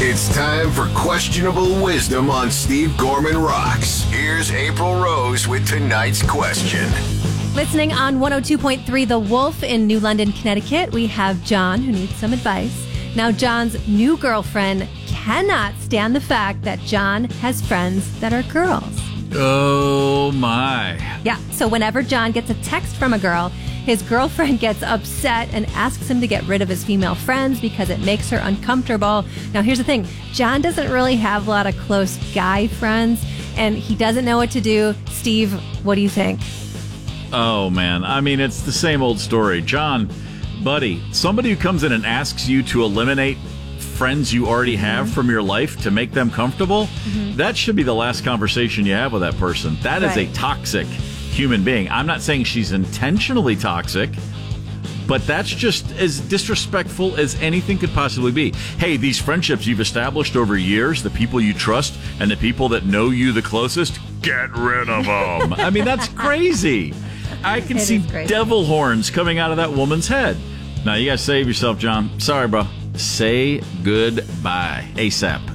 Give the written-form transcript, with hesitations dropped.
It's time for Questionable Wisdom on Steve Gorman Rocks. Here's April Rose with tonight's question. Listening on 102.3 The Wolf in New London, Connecticut, we have John who needs some advice. Now, John's new girlfriend cannot stand the fact that John has friends that are girls. Oh, my. Yeah, so whenever John gets a text from a girl, his girlfriend gets upset and asks him to get rid of his female friends because it makes her uncomfortable. Now, here's the thing. John doesn't really have a lot of close guy friends, and he doesn't know what to do. Steve, what do you think? Oh, man. I mean, it's the same old story. John, buddy, somebody who comes in and asks you to eliminate friends you already have from your life to make them comfortable, that should be the last conversation you have with that person. That is a toxic human being. I'm not saying she's intentionally toxic, but that's just as disrespectful as anything could possibly be. Hey, these friendships you've established over years, the people you trust and the people that know you the closest, get rid of them. I mean, that's crazy. I can see devil horns coming out of that woman's head. Now, you got to save yourself, John. Sorry, bro. Say goodbye ASAP.